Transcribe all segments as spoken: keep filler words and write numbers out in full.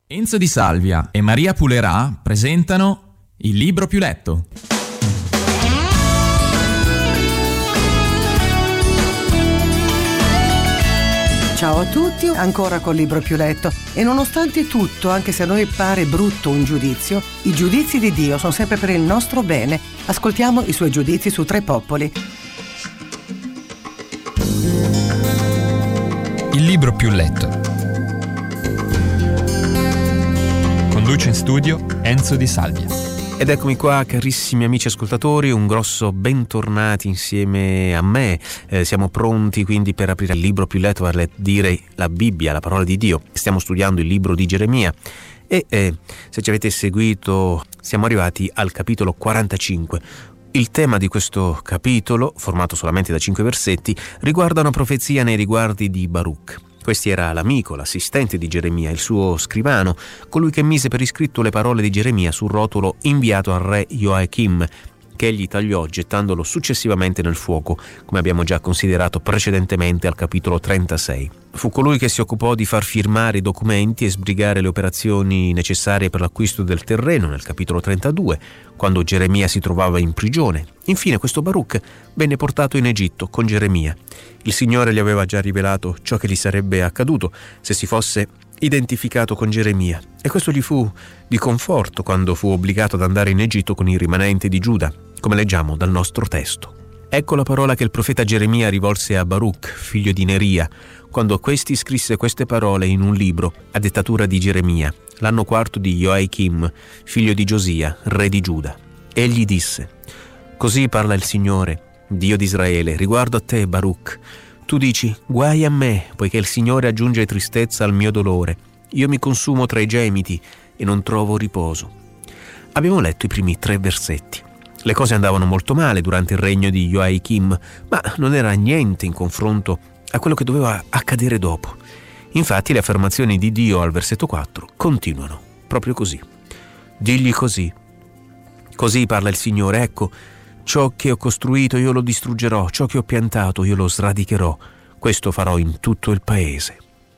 Enzo Di Salvia e Maria Pulerà presentano Il libro più letto. Ciao a tutti, ancora col libro più letto. E nonostante tutto, anche se a noi pare brutto un giudizio, i giudizi di Dio sono sempre per il nostro bene. Ascoltiamo i suoi giudizi su Tre Popoli. Il libro più letto. Conduce in studio Enzo Di Salvia. Ed eccomi qua, carissimi amici ascoltatori, un grosso bentornati insieme a me. Eh, siamo pronti quindi per aprire il libro più letto, vale a dire la Bibbia, la parola di Dio. Stiamo studiando il libro di Geremia e eh, se ci avete seguito siamo arrivati al capitolo quarantacinque. Il tema di questo capitolo, formato solamente da cinque versetti, riguarda una profezia nei riguardi di Baruch. Questi era l'amico, l'assistente di Geremia, il suo scrivano, colui che mise per iscritto le parole di Geremia sul rotolo inviato al re Joachim, che egli tagliò gettandolo successivamente nel fuoco, come abbiamo già considerato precedentemente al capitolo trentasei. Fu colui che si occupò di far firmare i documenti e sbrigare le operazioni necessarie per l'acquisto del terreno nel capitolo trentadue, quando Geremia si trovava in prigione. Infine questo Baruch venne portato in Egitto con Geremia. Il Signore gli aveva già rivelato ciò che gli sarebbe accaduto se si fosse identificato con Geremia, e questo gli fu di conforto quando fu obbligato ad andare in Egitto con i rimanenti di Giuda, come leggiamo dal nostro testo. Ecco la parola che il profeta Geremia rivolse a Baruch, figlio di Neria, quando questi scrisse queste parole in un libro a dettatura di Geremia, l'anno quarto di Joachim, figlio di Giosia, re di Giuda. Egli disse: «Così parla il Signore, Dio di Israele, riguardo a te, Baruch. Tu dici: guai a me, poiché il Signore aggiunge tristezza al mio dolore. Io mi consumo tra i gemiti e non trovo riposo». Abbiamo letto i primi tre versetti. Le cose andavano molto male durante il regno di Joachim, ma non era niente in confronto a quello che doveva accadere dopo. Infatti le affermazioni di Dio al versetto quattro continuano proprio così. Digli così. Così parla il Signore: ecco, ciò che ho costruito io lo distruggerò, ciò che ho piantato io lo sradicherò. Questo farò in tutto il paese.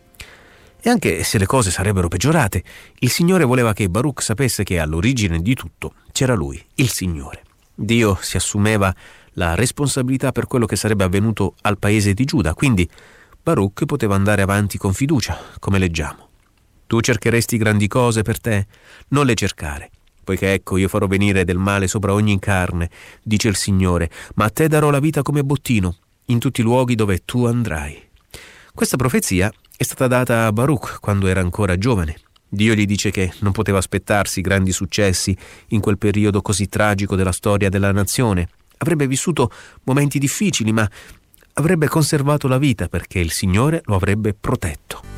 E anche se le cose sarebbero peggiorate, il Signore voleva che Baruch sapesse che all'origine di tutto c'era Lui, il Signore. Dio si assumeva la responsabilità per quello che sarebbe avvenuto al paese di Giuda, quindi Baruch poteva andare avanti con fiducia, come leggiamo. Tu cercheresti grandi cose per te? Non le cercare, poiché ecco io farò venire del male sopra ogni carne, dice il Signore, ma a te darò la vita come bottino in tutti i luoghi dove tu andrai. Questa profezia è stata data a Baruch quando era ancora giovane. Dio gli dice che non poteva aspettarsi grandi successi in quel periodo così tragico della storia della nazione. Avrebbe vissuto momenti difficili, ma avrebbe conservato la vita perché il Signore lo avrebbe protetto.